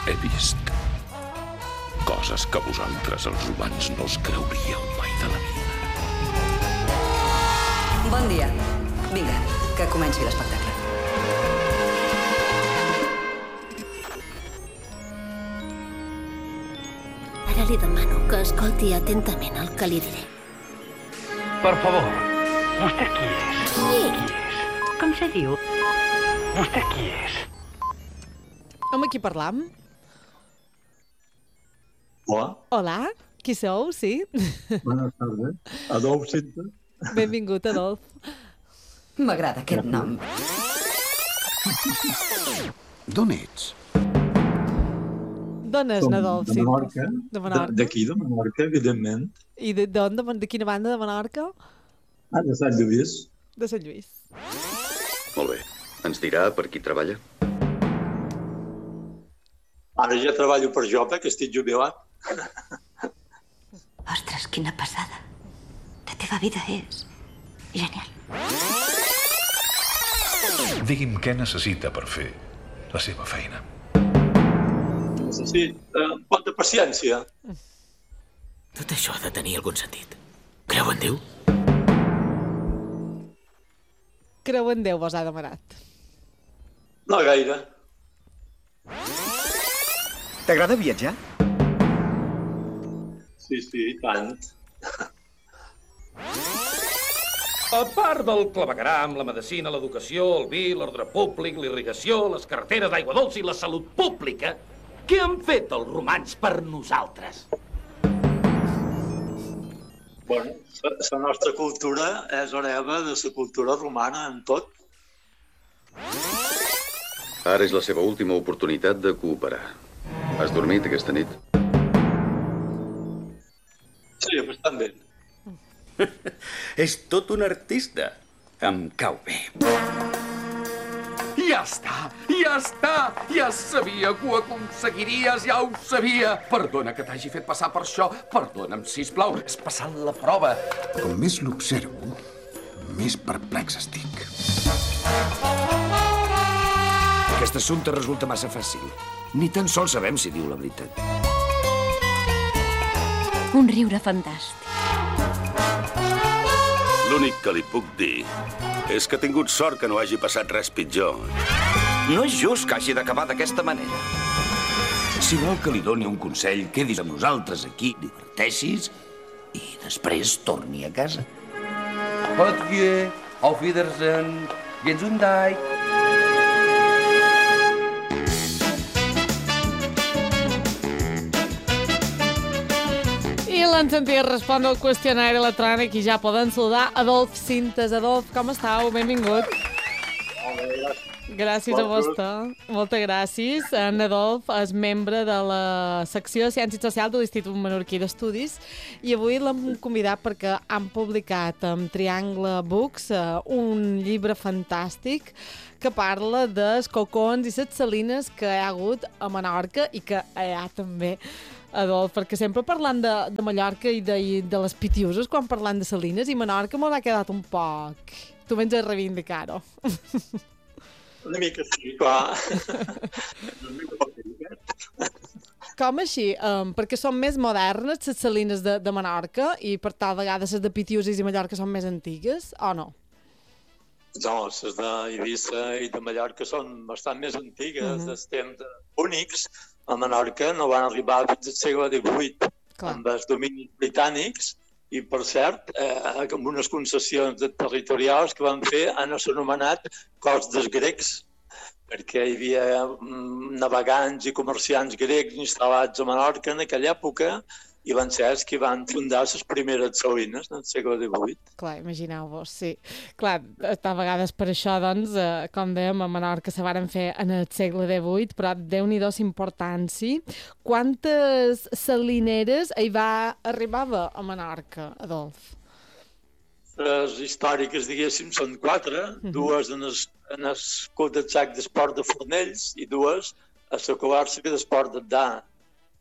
He vist coses que vosaltres, els humans, no us creuríeu mai de la vida. Bon dia. Vinga, que comenci l'espectacle. Ara li demano que escolti atentament el que li diré. Per favor, vostè qui és? Qui és? Com se diu? Vostè qui és? Amb qui parlam? Hola. Hola, qui sou, sí? Buenas tardes. Adolf Sinta. Benvingut, Adolf. M'agrada aquest nom. D'on ets? D'on és Adolf? De Menorca. De Menorca. D'aquí, de Menorca, evidentment. I d'on? De quina banda de Menorca? De Sant Lluís. De Sant Lluís. Molt bé. Ens dirà per qui treballa? Ara ja treballo per jo, que estic jubilat. Ostres, quina passada. La teva vida és genial. Digui'm què necessita per fer la seva feina. Necessito un pot de paciència. Tot això ha de tenir algun sentit. Creu en Déu? Creu en Déu, vos ha demanat. No gaire. T'agrada viatjar? Sí, tant. A part del clavegueram, la medicina, l'educació, el vi, l'ordre públic, l'irrigació, les carreteres d'aigua dolça i la salut pública, què han fet els romans per nosaltres? Bueno, la nostra cultura és hereva de la cultura romana en tot. Ara és la seva última oportunitat de cooperar. Has dormit aquesta nit? Sí, bastant bé. És tot un artista. Em cau bé. Ja està, ja està! Ja sabia que ho aconseguiries, ja ho sabia! Perdona que t'hagi fet passar per això. Perdona'm, sisplau, has passat la prova. Com més l'observo, més perplex estic. Aquest assumpte resulta massa fàcil. Ni tan sols sabem si diu la veritat. Un riure fantàstic. L'únic que li puc dir és que ha tingut sort que no hagi passat res pitjor. No és just que hagi d'acabar d'aquesta manera. Si vol que li doni un consell, quedis amb nosaltres aquí, diverteixis i després torni a casa. Adieu, auf Wiedersehen, Gesundheit. I l'han sentit respondre al qüestionari electrònic i ja poden saludar Adolf Sintes. Adolf, com estàu? Benvingut. Gràcies a vostè. Moltes gràcies. En Adolf és membre de la secció de Ciència Social de l'Institut Menorquí d'Estudis i avui l'hem convidat perquè han publicat amb Triangle Books un llibre fantàstic que parla dels cocons i les salines que hi ha hagut a Menorca i que hi ha també, Adolf, perquè sempre parlant de Mallorca i de les Pitiuses quan parlant de salines i Menorca m'ho ha quedat un poc. Tu vens a reivindicar-ho. Una mica sí, clar. Com així? Perquè són més modernes les salines de Menorca i per tal vegada les de Pitiuses i Mallorca són més antigues, o no? No, les d'Eivissa i de Mallorca són bastant més antigues, dels temps únics. A Menorca no van arribar fins al segle XVIII, amb els dominis britànics, i, per cert, amb unes concessions territorials que van fer han anomenat Cors dels Grecs, perquè hi havia navegants i comerciants grecs instal·lats a Menorca en aquella època i van ser els que van fundar les primeres salines en el segle XVIII. Clar, imagineu-vos, sí. Clar, a vegades per això, doncs, com dèiem, a Menorca se varen fer en el segle XVIII, però Déu-n'hi-do l'importància. Quantes salineres hi va arribar a Menorca, Adolf? Les històriques, diguéssim, són 4, dues en el cul-de-sac d'esport de Fornells i dues a la covarsa d'esport d'Adà.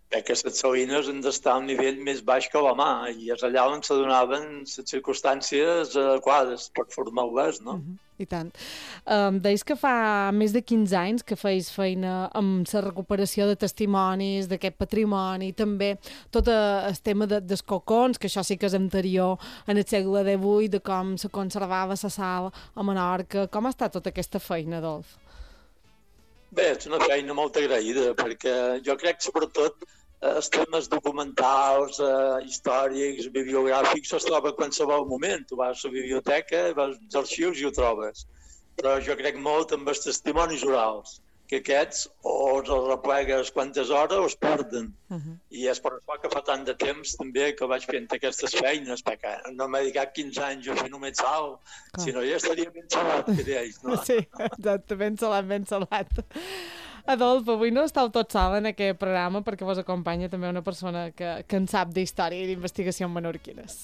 que les salines han d'estar a un nivell més baix que la mà, i és allà on se donaven les circumstàncies adequades per formar-les, no? I tant. Deies que fa més de 15 anys que feis feina amb la recuperació de testimonis d'aquest patrimoni, també tot el tema dels cocons, que això sí que és anterior en el segle XVIII, de com se conservava la sal a Menorca. Com ha estat tota aquesta feina, Adolf? Bé, és una feina molt agraïda, perquè jo crec que sobretot els temes documentals, històrics, bibliogràfics, es troba a qualsevol moment. Tu vas a la biblioteca, vas als arxius i ho trobes. Però jo crec molt amb els testimonis orals, que aquests o els replegues quantes hores o es perden. I és per això que fa tant de temps també que vaig fent aquestes feines, perquè no m'he dedicat 15 anys a fer només sal, sinó ja estaria ben salat, que deies, no? Sí, exacte, ben salat. Adolf, avui no estàu tot sol en aquest programa perquè vos acompanya també una persona que en sap d'història i d'investigació menorquines.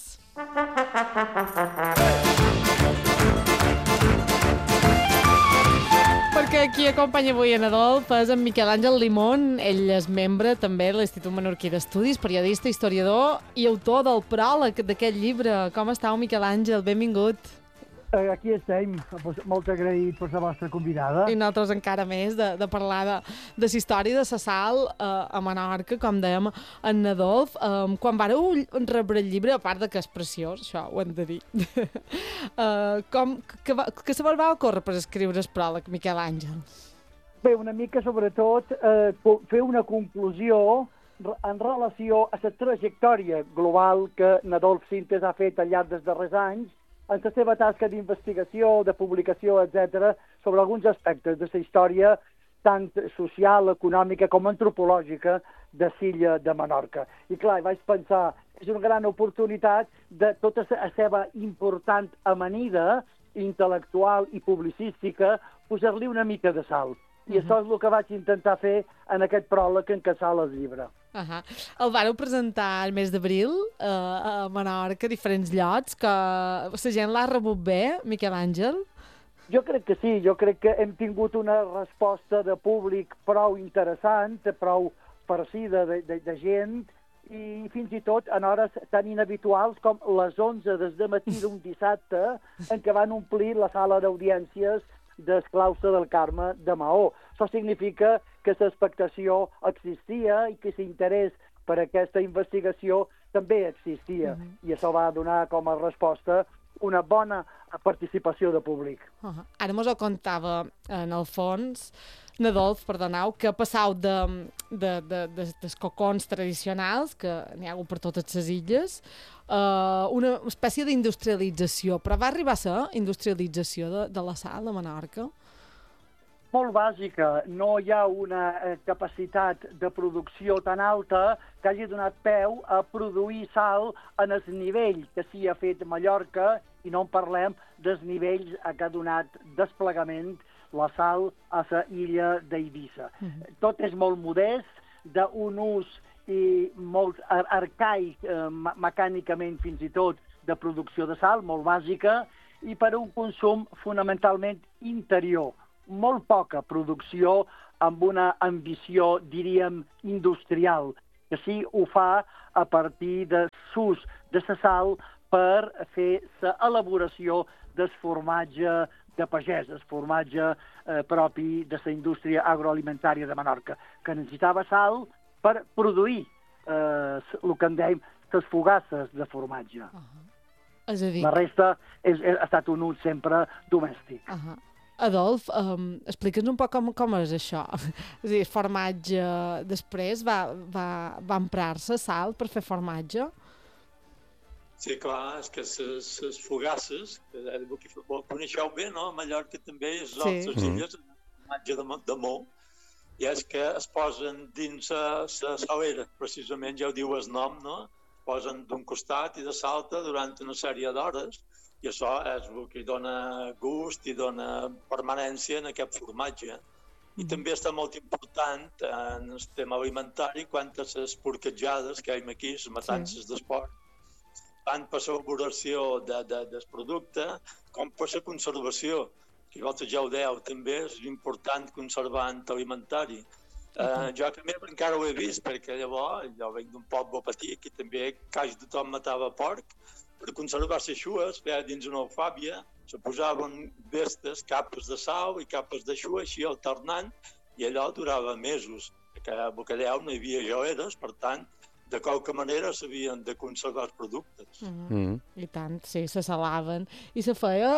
Perquè qui acompanya avui en Adolf és en Miquel Àngel Limón. Ell és membre també de l'Institut Menorquí d'Estudis, periodista, historiador i autor del pròleg d'aquest llibre. Com estàu, Miquel Àngel? Benvingut. Aquí estem, molt agraït per la vostra convidada. I nosaltres encara més de parlar de la història de la sal a Menorca, com dèiem en Adolf. Quan vareu rebre el llibre, a part de que és preciós, això ho hem de dir, que se vos va ocórrer per escriure el pròleg, Miquel Àngel? Bé, una mica sobretot fer una conclusió en relació a la trajectòria global que Adolf Sintes ha fet al llarg dels darrers anys en la seva tasca d'investigació, de publicació, etc., sobre alguns aspectes de la història tant social, econòmica com antropològica de l'illa de Menorca. I clar, vaig pensar, és una gran oportunitat de tota la seva important amanida intel·lectual i publicística posar-li una mica de sal. I això és el que vaig intentar fer en aquest pròleg que encasala el llibre. El vareu presentar el mes d'abril a Menorca, a diferents llocs, que la gent l'ha rebut bé, Miquel Àngel? Jo crec que sí, jo crec que hem tingut una resposta de públic prou interessant, prou farcida de gent, i fins i tot en hores tan inhabituals com les 11 des matí d'un dissabte en què van omplir la sala d'audiències del claustre del Carme de Maó. Això significa que l'expectació existia i que l'interès per aquesta investigació també existia. I això va donar com a resposta una bona participació de públic. Ara mos ho contava, en el fons, Adolf, perdoneu, que passau dels cocons tradicionals, que n'hi ha hagut per totes les illes, una espècie d'industrialització. Però va arribar a ser industrialització de la sal a Menorca? Molt bàsica. No hi ha una capacitat de producció tan alta que hagi donat peu a produir sal en el nivell que s'hi ha fet a Mallorca, i no en parlem dels nivells que ha donat desplegament la sal a la illa d'Eivissa. Tot és molt modest, d'un ús i molt arcaic, mecànicament fins i tot, de producció de sal, molt bàsica, i per un consum fonamentalment interior. Molt poca producció amb una ambició, diríem, industrial, que sí ho fa a partir de l'ús de la sal per fer l'elaboració del formatge de pagès, el formatge propi de la indústria agroalimentària de Menorca, que necessitava sal per produir el que en dèiem les fogasses de formatge. És a dir... La resta ha estat un ús sempre domèstic. Adolf, explica'ns un poc com és això. És a dir, formatge després va emprar-se sal per fer formatge? Sí, clar, és que les fogasses, que ho coneixeu bé, no? A Mallorca també, les altres illes, formatge de Mó, i és que es posen dins la salera, precisament, ja ho diu el nom, no? Es posen d'un costat i de l'altre durant una sèrie d'hores, i això és el que dona gust i dona permanència en aquest formatge. I també està molt important en el tema alimentari quant a les porquetjades que hi ha aquí, les matances d'esport, tant per l'elaboració del producte com per la conservació, que vosaltres ja ho dèieu, també és important conservant alimentari. Jo que més encara ho he vist, perquè llavors jo venc d'un poble petit que també quasi tothom matava porc. Per conservar les xues, feia dins una alfàbia, se posaven vestes, capes de sal i capes de xua, així alternant, i allò durava mesos. Que a Bacalleu no hi havia joeres, per tant, de qualque manera s'havien de conservar els productes. I tant, sí, se salaven. I se feia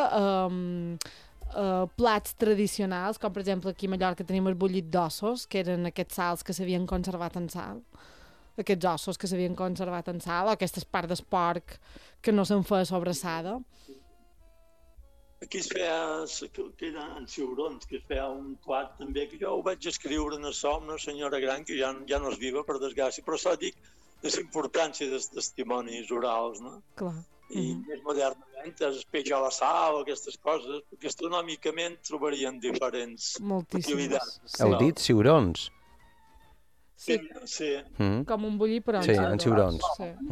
plats tradicionals, com per exemple aquí a Mallorca tenim el bullit d'ossos, que eren aquests sals que s'havien conservat en sal, aquests ossos que s'havien conservat en sal, o aquestes parts del porc que no se'n feia sobrassada. Aquí es feia, que eren ciurons, que es feia un plat també, que jo ho vaig escriure en això, una senyora gran que ja no és viva, per desgràcia, però això dic de la importància dels testimonis orals, no? Clar. I més modernament es peix a la sal, aquestes coses, perquè astronòmicament trobarien diferents activitats. Heu dit ciurons? Sí. Com un bullir, però sí, en ciurons.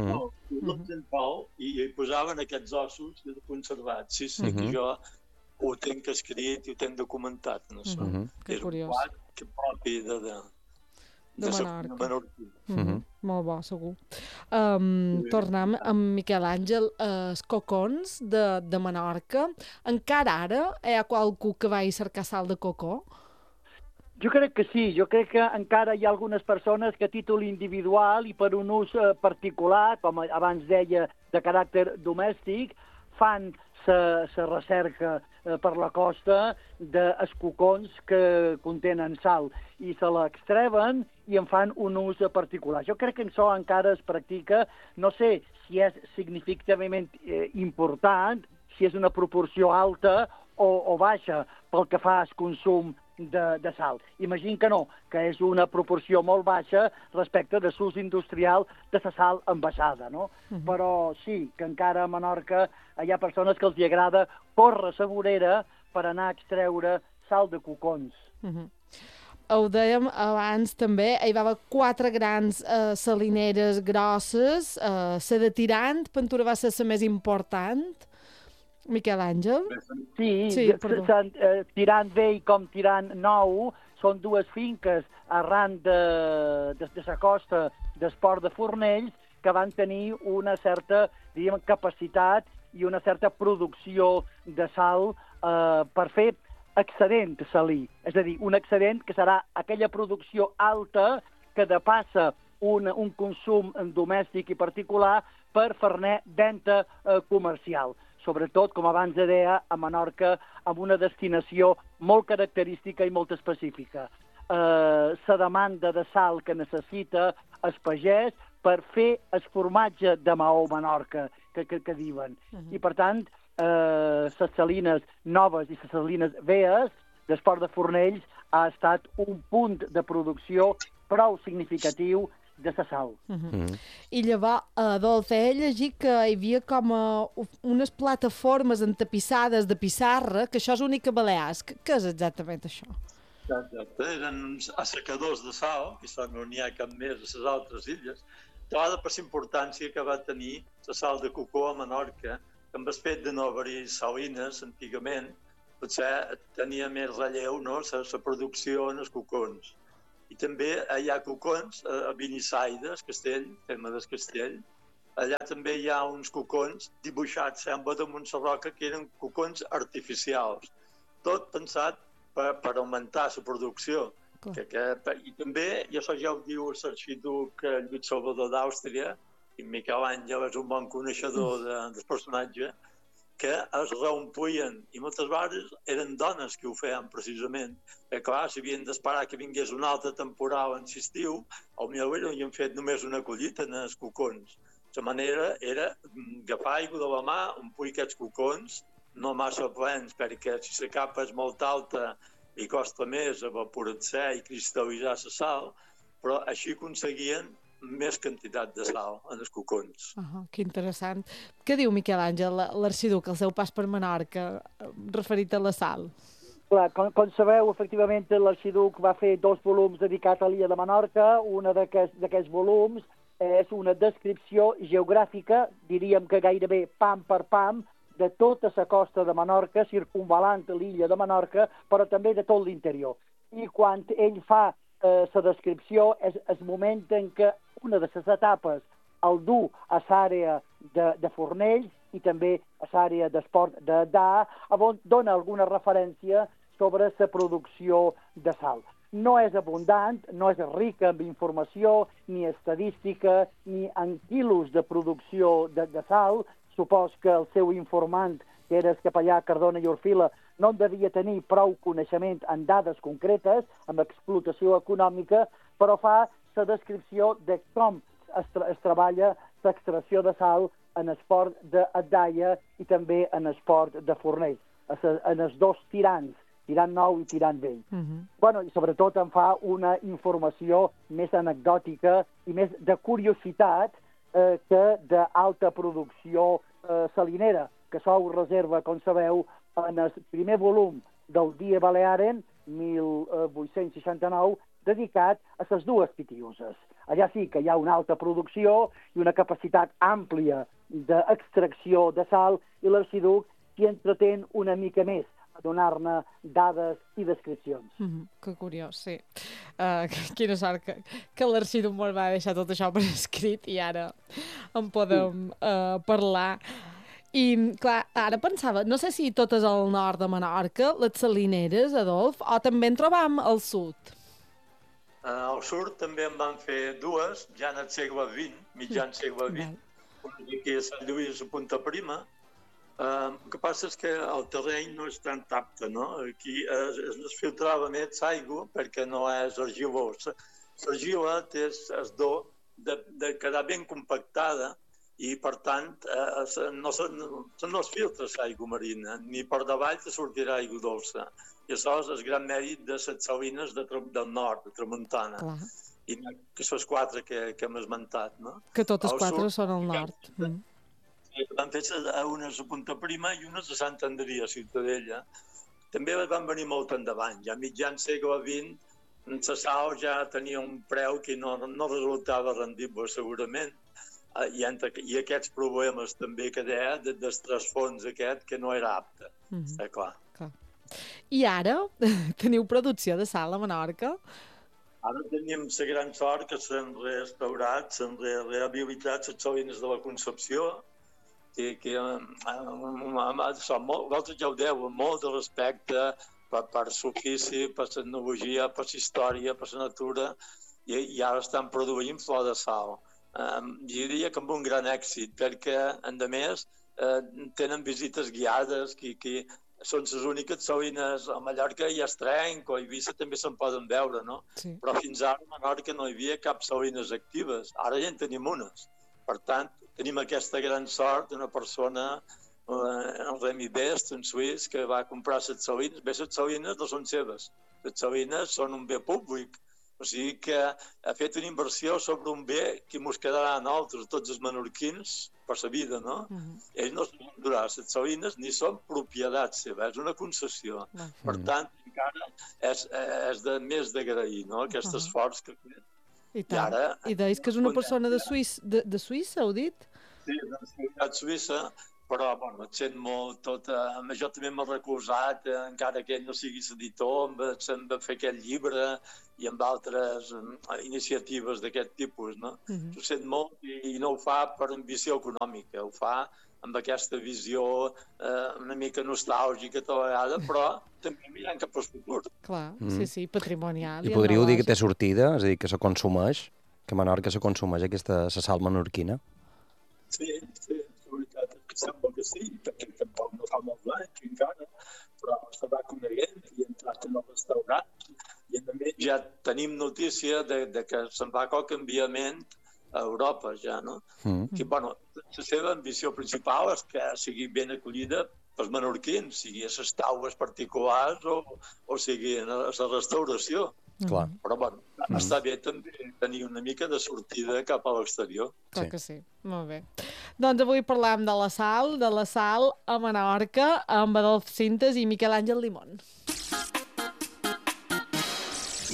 I hi posaven aquests ossos conservats. Sí, que jo ho tenc escrit i ho tenc documentat. Que curiós. És un plat que propi de Menorquí. Molt bo, segur. Tornem amb Miquel Àngel. Els cocons de Menorca. Encara ara hi ha qualcú que va a cercar sal de cocó? Jo crec que sí. Jo crec que encara hi ha algunes persones que a títol individual i per un ús particular, com abans deia, de caràcter domèstic, fan la recerca per la costa dels cocons que contenen sal i se l'extreuen i en fan un ús particular. Jo crec que això encara es practica, no sé si és significativament important, si és una proporció alta o baixa pel que fa al consum de sal. Imagino que no, que és una proporció molt baixa respecte de l'ús industrial de la sal envasada, no? Però sí, que encara a Menorca hi ha persones que els agrada córrer la vorera per anar a extreure sal de cocons. Ho dèiem abans també, hi va haver 4 grans salineres grosses, la de Tirant, Pentura va ser la més important. Miquel Àngel? Sí, Tirant Vell com Tirant Nou són dues finques arran de la costa del port de Fornells que van tenir una certa, diríem, capacitat i una certa producció de sal per fer excedent salí. És a dir, un excedent que serà aquella producció alta que depassa un consum domèstic i particular per fer-ne venda comercial. Sobretot, com abans deia, a Menorca, amb una destinació molt característica i molt específica. La demanda de sal que necessita el pagès per fer el formatge de Maó Menorca, que diuen. I, per tant, les salines noves i les salines velles del port de Fornells ha estat un punt de producció prou significatiu de la sal. I llavors, Adolf, he llegit que hi havia com unes plataformes entapissades de pissarra, que això és únic a Balears. Què és exactament això? Exacte, eren uns assecadors de sal, que no n'hi ha cap més a les altres illes, davant per la importància que va tenir la sal de cocó a Menorca, que amb el fet de no haver-hi salines antigament, potser tenia més relleu, no?, la producció en els cocons. I també hi ha cocons a Benissaida, Castell, tema del Castell. Allà també hi ha uns cocons dibuixats, sembla, damunt la roca, que eren cocons artificials. Tot pensat per augmentar la producció. I també, i això ja ho diu l'arxiduc Lluís Salvador d'Àustria, i Miquel Àngel és un bon coneixedor del personatge, que es reompuien, i moltes vegades eren dones que ho feien precisament. Clar, si havien d'esperar que vingués una altra temporada en l'estiu, potser havien fet només una collita en els cocons. La manera era agafar aigua de la mà, omplir aquests cocons, no massa plens, perquè si la capa és molt alta i costa més evaporar-se i cristal·litzar la sal, però així aconseguien més quantitat de sal en els cocons. Que interessant. Què diu Miquel Àngel, l'arxiduc, el seu pas per Menorca, referit a la sal? Clar, com sabeu, efectivament, l'arxiduc va fer 2 volums dedicats a l'illa de Menorca. Un d'aquests volums és una descripció geogràfica, diríem que gairebé pam per pam, de tota la costa de Menorca, circumvalant l'illa de Menorca, però també de tot l'interior. I quan ell fa la descripció és el moment en què una de les etapes el du a l'àrea de Fornells i també a l'àrea d'esport de Da, on dona alguna referència sobre la producció de sal. No és abundant, no és rica en informació, ni estadística, ni en quilos de producció de sal. Supos que el seu informant, que era el capellà Cardona i Orfila, no en devia tenir prou coneixement en dades concretes, amb explotació econòmica, però fa la descripció de com es treballa l'extracció de sal en esport d'Adaia i també en esport de Fornells, en els dos tirants, tirant nou i tirant vell. Bueno, i sobretot em fa una informació més anecdòtica i més de curiositat que d'alta producció salinera, que això ho reserva, com sabeu, en el primer volum del Die Balearen, 1869, dedicat a les dues Pitiuses. Allà sí que hi ha una alta producció i una capacitat àmplia d'extracció de sal, i l'arxiduc s'hi entretén una mica més a donar-ne dades i descripcions. Que curiós, sí. Quina sort que l'arxiduc ens va deixar tot això per escrit i ara en podem parlar. I, clar, ara pensava, no sé si totes al nord de Menorca, les salineres, Adolf, o també en trobam al sud? Al sud també en van fer dues, ja en el segle XX, mitjan segle XX, aquí a Sant Lluís, a Punta Prima. El que passa és que el terreny no és tan apte, no? Aquí es filtrava més aigua perquè no és argilós. L'argila té el do de quedar ben compactada i, per tant, no es filtra l'aigua marina, ni per davall te sortirà aigua dolça. I això és el gran mèrit de les salines del nord, de Tramuntana. I que són les quatre que hem esmentat, no? Que totes quatre són al nord. Van fer unes a Punta Prima i unes a Sant Andreu, a Ciutadella. També van venir molt endavant. Ja mitjan segle XX, la sal ja tenia un preu que no resultava rendible, segurament. I aquests problemes també que deia del trasfons aquest, que no era apte. Està clar. I ara teniu producció de sal a Menorca? Ara tenim la gran sort que s'han restaurat, s'han rehabilitat les salines de la Concepció, que vosaltres ja ho deu, amb molt de respecte per l'ofici, per la tecnologia, per la història, per la natura, i ara estan produint flor de sal. Jo diria que amb un gran èxit, perquè, a més, tenen visites guiades, que són les úniques salines a Mallorca i a Estrenc o a Eivissa també se'n poden veure, no? Però fins ara a Menorca no hi havia cap salines actives. Ara ja en tenim unes. Per tant, tenim aquesta gran sort d'una persona, el Remi Best, un suís, que va comprar les salines. Bé, les salines no són seves. Les salines són un bé públic. O sigui que ha fet una inversió sobre un bé que ens quedarà a nosaltres, tots els menorquins, per la vida, no? Ells no s'han durat les salines ni són propietat seva, és una concessió. Per tant, encara és més d'agrair, no?, aquest esforç que ha fet. I tant. I deies que és una persona de Suïssa, heu dit? Sí, de la ciutat suïssa, però, bueno, et sent molt tot... Jo també m'he recolzat, encara que ell no sigui l'editor, em va fer aquest llibre i amb altres iniciatives d'aquest tipus, no? Ho sent molt i no ho fa per ambició econòmica, ho fa amb aquesta visió una mica nostàlgica tota vegada, però també mirant cap al futur. Clar, sí, patrimonial. I podríeu dir que té sortida? És a dir, que se consumeix? Que a Menorca se consumeix aquesta sal menorquina? Sí, la veritat és que sembla que sí, perquè tampoc no fa molts anys encara, però se va coneguent i ha entrat en el restaurant. I a més ja tenim notícia de que se'n va qualque enviament a Europa ja, no? Que, bueno, la seva ambició principal és que sigui ben acollida pels menorquins, sigui a les taules particulars o sigui a la restauració. Clar. Però, bueno, està bé també tenir una mica de sortida cap a l'exterior. Clar que sí, molt bé. Doncs avui parlam de la sal a Menorca, amb Adolf Sintes i Miquel Àngel Limón.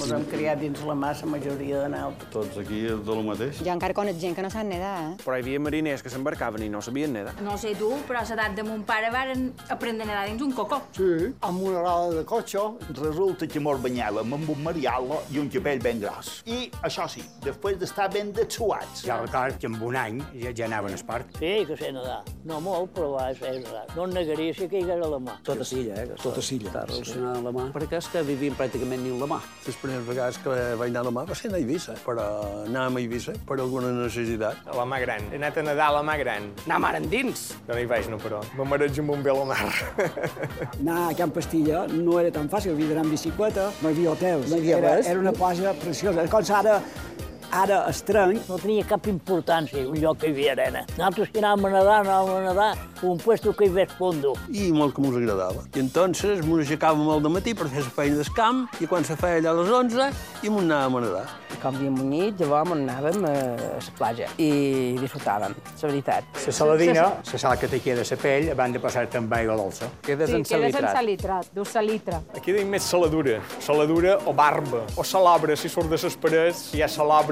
Ens hem criat dins la massa majoria de naut. Tots aquí és de lo mateix. Jo encara conec gent que no sap nedar, Però hi havia mariners que s'embarcaven i no sabien nedar. No sé tu, però a l'edat de mon pare varen aprendre a nedar dins un cocó. Sí, amb una roda de cotxe. Resulta que mos banyàvem amb un marialo i un capell ben gros. I, això sí, després d'estar ben dessuats. Ja record que en un any ja anaven a esport. Sí, que sé nedar. No molt, però va ser nedar. No en negaria si caigués a la mà. Tota silla, Tota silla. Està relacionada amb la mà, perquè és que vivim pràcticament ni amb la mà. Les primeres vegades que vaig anar a la mà va ser a Eivissa, però anàvem a Eivissa per alguna necessitat. A la mà gran. He anat a nedar a la mà gran. Anar mar endins. Jo no hi vaig, no, però. Me marejo amb un bé a la mar. Anar a Can Pastilla no era tan fàcil, havia d'anar amb bicicleta, no hi havia hotels. No hi havia res. Era una platja preciosa. Com ara estrany. No tenia cap importància un lloc que hi havia arena. Nosaltres que anàvem a nedar un puesto que hi hagués fondo. I molt que mos agradava. I entonces mos aixecàvem al dematí per fer la feina del camp i quan se feia allà a les 11 i mos anàvem a nedar. Com havíem munyit, llavors anàvem a la platja i disfrutàvem, la veritat. La saladina, la sal que te queda a la pell, van de passar també aigua dolça. Quedes en salitrat. Quedes en salitrat, diu salitre. Aquí dic més saladura. Saladura o barba. O salabra, si surt de les parets, hi ha salabra.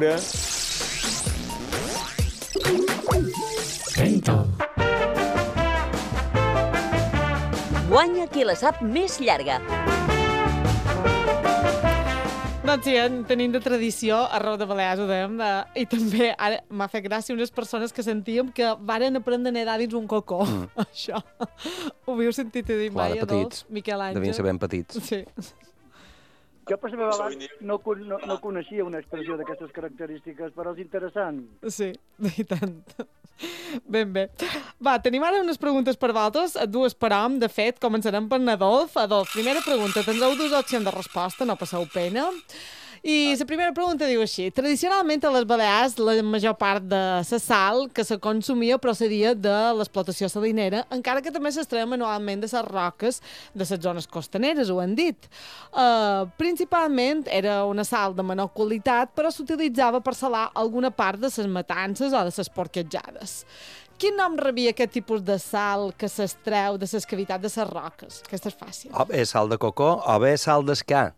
Guanya qui la sap més llarga. Doncs sí, tenim de tradició, a Rau de Balears ho dèiem, i també ara m'ha fet gràcia unes persones que sentíem que varen aprendre a nedar dins un cocó. Això. Ho havíeu sentit a dir mai, Adolf? Miquel Àngel? Devien ser ben petits. Sí. Jo per la meva edat no coneixia una expressió d'aquestes característiques, però és interessant. Sí, i tant. Ben bé. Va, tenim ara unes preguntes per vosaltres, dues per hom, de fet, començarem per Adolf. Adolf, primera pregunta, tindreu dues opcions de resposta, no passeu pena. I la primera pregunta diu així: tradicionalment a les Balears la major part de la sal que se consumia procedia de l'explotació salinera, encara que també s'extreia manualment de les roques de les zones costaneres, ho han dit. Principalment era una sal de menor qualitat, però s'utilitzava per salar alguna part de les matances o de les porquetjades. Quin nom rebia aquest tipus de sal que s'extreu de les cavitats de les roques? Aquesta és fàcil. O bé sal de cocó o bé sal d'escà.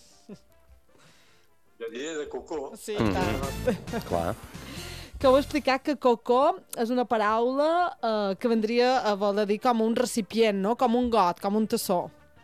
Jo diria de cocó. Sí, clar. Clar. Que heu explicat que cocó és una paraula que vendria a voler dir com un recipient, no? Com un got, com un tassó.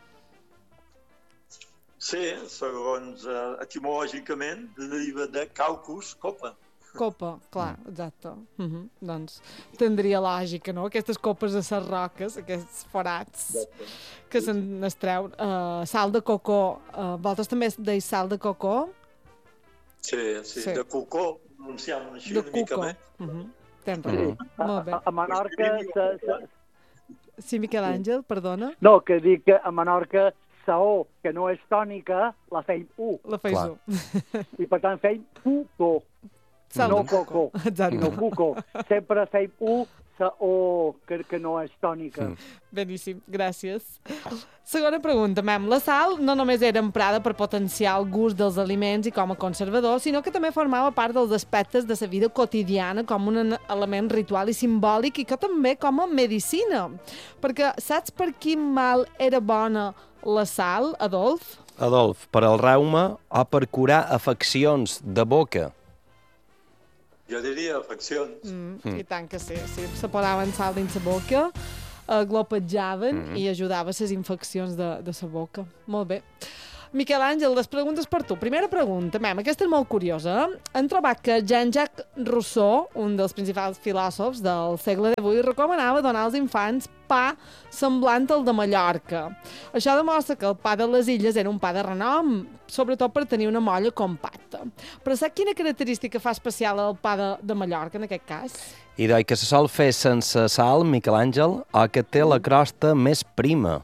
Sí, segons etimològicament, deriva de caucus, copa. Copa, clar, exacte. Doncs tindria lògica, no? Aquestes copes de les roques, aquests forats que se'n estreu. Sal de cocó. Vosaltres també deis sal de cocó? Sí, de cocó, pronunciam així una mica més. Tens raó, molt bé. A Menorca... Sí, Miquel Àngel, perdona? No, que dic que a Menorca saó, que no és tònica, la feim U. La feis U. I per tant feim cucó. No cocó, sinó cucó. Sempre feim U, saó, que no és tònica. Beníssim, gràcies. Segona pregunta, Mem. La sal no només era emprada per potenciar el gust dels aliments i com a conservador, sinó que també formava part dels aspectes de la vida quotidiana com un element ritual i simbòlic i que també com a medicina. Perquè saps per quin mal era bona la sal, Adolf? Adolf, per al reuma o per curar afeccions de boca? Jo diria afeccions. I tant que sí. Se posaven sal dins la boca, glopetjaven i ajudava a les infeccions de la boca. Molt bé. Miquel Àngel, les preguntes per tu. Primera pregunta, aquesta és molt curiosa. Han trobat que Jean-Jacques Rousseau, un dels principals filòsofs del segle XVIII, recomanava donar als infants pa semblant al de Mallorca. Això demostra que el pa de les illes era un pa de renom, sobretot per tenir una molla compacta. Però sap quina característica fa especial el pa de Mallorca, en aquest cas? I que se sol fer sense sal, Miquel Àngel, o que té la crosta més prima?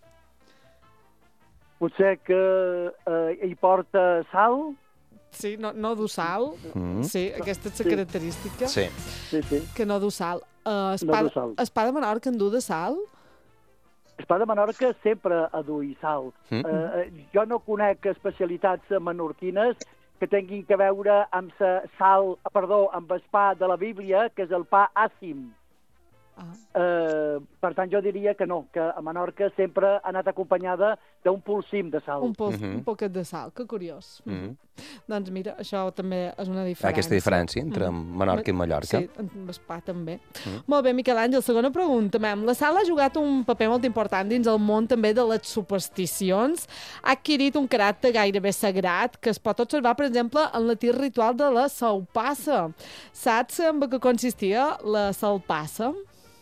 Potser que hi porta sal? Sí, no du sal. Sí, aquesta és la característica. Sí. Que no du sal. El pa de Menorca en du de sal? El pa de Menorca sempre ha duit sal. Jo no conec especialitats menorquines que tinguin que veure amb amb el pa de la Bíblia, que és el pa àcim. Per tant, jo diria que no, que a Menorca sempre ha anat acompanyada d'un polsim de sal. Un poquet de sal, que curiós. Doncs mira, això també és una diferència. Aquesta diferència entre Menorca i Mallorca. Sí, amb el pa també. Molt bé, Miquel Àngel, segona pregunta. La sal ha jugat un paper molt important dins el món també de les supersticions. Ha adquirit un caràcter gairebé sagrat que es pot observar, per exemple, en l'antic ritual de la salpassa. Saps en què consistia la salpassa?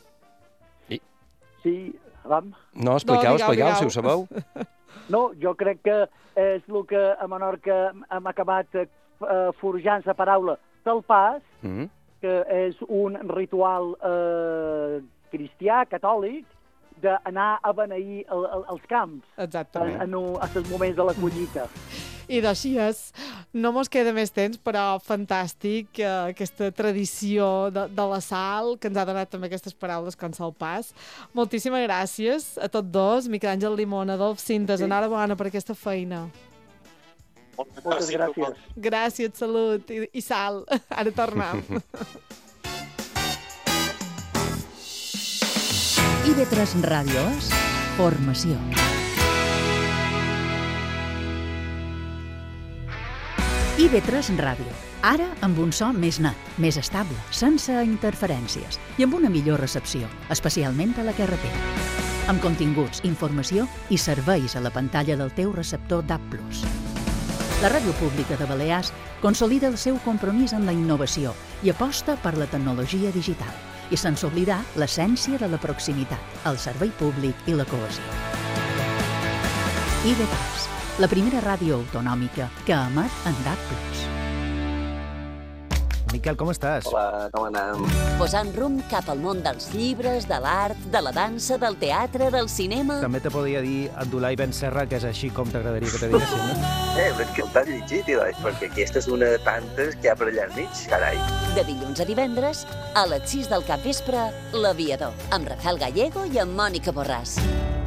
Sí, vam. No, expliqueu, si ho sabeu. No, jo crec que és el que a Menorca hem acabat forjant la paraula salpàs, que és un ritual cristià, catòlic, d'anar a beneir els camps. Exactament. En els moments de la collita. I d'així és. No mos queda més temps, però fantàstic aquesta tradició de la sal, que ens ha donat també aquestes paraules com salpàs. Moltíssimes gràcies a tots dos, Miquel Àngel Limón, Adolf Sintes, enhorabona per aquesta feina. Moltes gràcies. Gràcies, salut i sal. Ara tornem. IB3 Ràdio és formació. IB3 Ràdio, ara amb un so més net, més estable, sense interferències i amb una millor recepció, especialment a la carretera. Amb continguts, informació i serveis a la pantalla del teu receptor DAB+. La Ràdio Pública de Balears consolida el seu compromís amb la innovació i aposta per la tecnologia digital, i sense oblidar l'essència de la proximitat, el servei públic i la cohesió. IB3, la primera ràdio autonòmica que emet en DAB+. Miquel, com estàs? Hola, com anem? Posant rumb cap al món dels llibres, de l'art, de la dansa, del teatre, del cinema... També te podria dir Abdulai Ben Serra, que és així com t'agradaria que te diguessin, no? Però és que t'has llegit, perquè aquesta és una de tantes que hi ha per allà enmig, carai. De dilluns a divendres, a les 6 del capvespre, L'Aviador, amb Rafael Gallego i amb Mònica Borràs.